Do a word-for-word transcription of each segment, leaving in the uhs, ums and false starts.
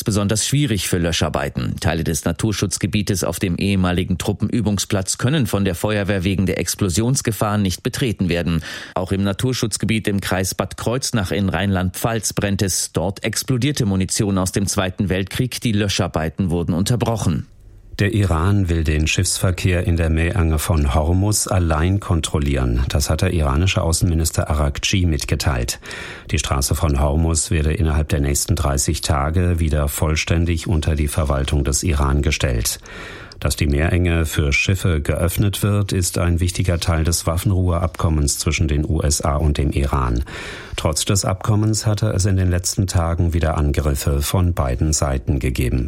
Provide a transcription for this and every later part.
besonders schwierig für Löscharbeiten. Teile des Naturschutzgebietes auf dem ehemaligen Truppenübungsplatz können von der Feuerwehr wegen der Explosionsgefahren nicht betreten werden. Auch im Naturschutzgebiet im Kreis Bad Kreuznach in Rheinland-Pfalz brennt es. Dort explodierte Munition aus dem Zweiten Weltkrieg. Die Löscharbeiten wurden unterbrochen. Der Iran will den Schiffsverkehr in der Meerenge von Hormuz allein kontrollieren. Das hat der iranische Außenminister Araghchi mitgeteilt. Die Straße von Hormuz werde innerhalb der nächsten dreißig Tage wieder vollständig unter die Verwaltung des Iran gestellt. Dass die Meerenge für Schiffe geöffnet wird, ist ein wichtiger Teil des Waffenruheabkommens zwischen den U S A und dem Iran. Trotz des Abkommens hatte es in den letzten Tagen wieder Angriffe von beiden Seiten gegeben.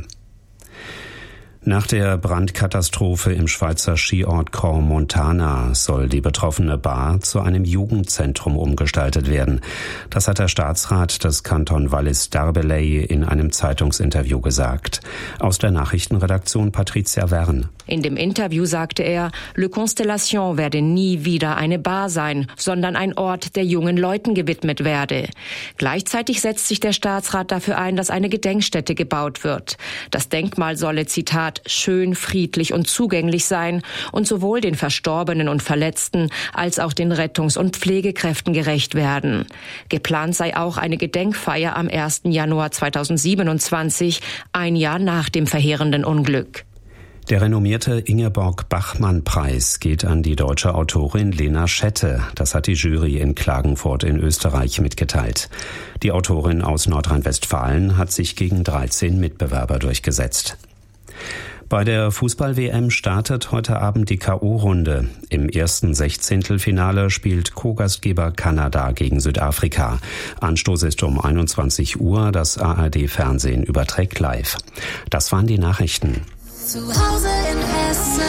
Nach der Brandkatastrophe im Schweizer Skiort Crans-Montana soll die betroffene Bar zu einem Jugendzentrum umgestaltet werden. Das hat der Staatsrat des Kanton Wallis-d'Arbelaye in einem Zeitungsinterview gesagt. Aus der Nachrichtenredaktion Patricia Wern. In dem Interview sagte er, Le Constellation werde nie wieder eine Bar sein, sondern ein Ort, der jungen Leuten gewidmet werde. Gleichzeitig setzt sich der Staatsrat dafür ein, dass eine Gedenkstätte gebaut wird. Das Denkmal solle, Zitat, schön, friedlich und zugänglich sein und sowohl den Verstorbenen und Verletzten als auch den Rettungs- und Pflegekräften gerecht werden. Geplant sei auch eine Gedenkfeier am ersten Januar zweitausendsiebenundzwanzig, ein Jahr nach dem verheerenden Unglück. Der renommierte Ingeborg-Bachmann-Preis geht an die deutsche Autorin Lena Schette. Das hat die Jury in Klagenfurt in Österreich mitgeteilt. Die Autorin aus Nordrhein-Westfalen hat sich gegen dreizehn Mitbewerber durchgesetzt. Bei der Fußball-W M startet heute Abend die K O-Runde. Im ersten Sechzehntelfinale spielt Co-Gastgeber Kanada gegen Südafrika. Anstoß ist um einundzwanzig Uhr. Das A R D-Fernsehen überträgt live. Das waren die Nachrichten. Zu Hause in Hessen.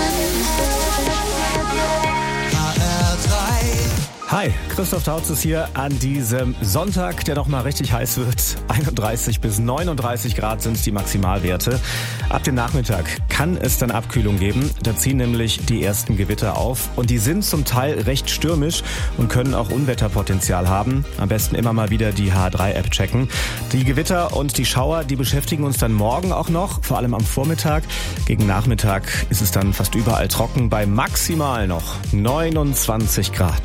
Hi, Christoph Tautz ist hier an diesem Sonntag, der noch mal richtig heiß wird. einunddreißig bis neununddreißig Grad sind die Maximalwerte. Ab dem Nachmittag kann es dann Abkühlung geben. Da ziehen nämlich die ersten Gewitter auf. Und die sind zum Teil recht stürmisch und können auch Unwetterpotenzial haben. Am besten immer mal wieder die H drei App checken. Die Gewitter und die Schauer, die beschäftigen uns dann morgen auch noch, vor allem am Vormittag. Gegen Nachmittag ist es dann fast überall trocken, bei maximal noch neunundzwanzig Grad.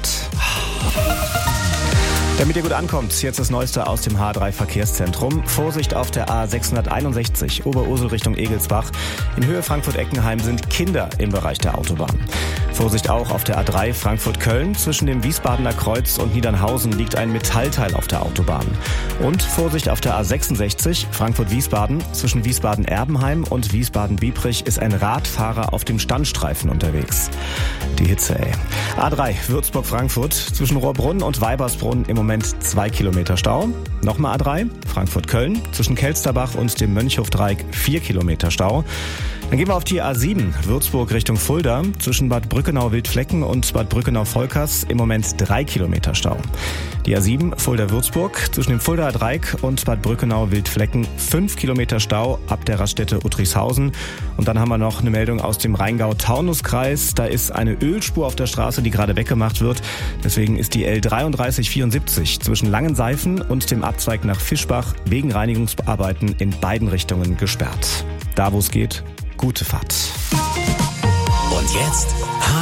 Damit ihr gut ankommt, jetzt das Neueste aus dem H drei Verkehrszentrum. Vorsicht auf der A sechshunderteinundsechzig Oberursel Richtung Egelsbach. In Höhe Frankfurt-Eckenheim sind Kinder im Bereich der Autobahn. Vorsicht auch auf der A drei Frankfurt-Köln. Zwischen dem Wiesbadener Kreuz und Niedernhausen liegt ein Metallteil auf der Autobahn. Und Vorsicht auf der A sechsundsechzig Frankfurt-Wiesbaden. Zwischen Wiesbaden-Erbenheim und Wiesbaden-Biebrich ist ein Radfahrer auf dem Standstreifen unterwegs. Die Hitze, ey. A drei Würzburg-Frankfurt. Zwischen Rohrbrunn und Weibersbrunn im Moment zwei Kilometer Stau. Nochmal A drei Frankfurt-Köln. Zwischen Kelsterbach und dem Mönchhofdreieck vier Kilometer Stau. Dann gehen wir auf die A sieben, Würzburg Richtung Fulda. Zwischen Bad Brückenau-Wildflecken und Bad Brückenau-Volkers im Moment drei Kilometer Stau. Die A sieben, Fulda-Würzburg. Zwischen dem Fuldaer Dreieck und Bad Brückenau-Wildflecken fünf Kilometer Stau ab der Raststätte Uttrichshausen. Und dann haben wir noch eine Meldung aus dem Rheingau-Taunus-Kreis. Da ist eine Ölspur auf der Straße, die gerade weggemacht wird. Deswegen ist die L dreiunddreißig vierundsiebzig zwischen Langenseifen und dem Abzweig nach Fischbach wegen Reinigungsarbeiten in beiden Richtungen gesperrt. Da, wo es geht, gute Fahrt. Und jetzt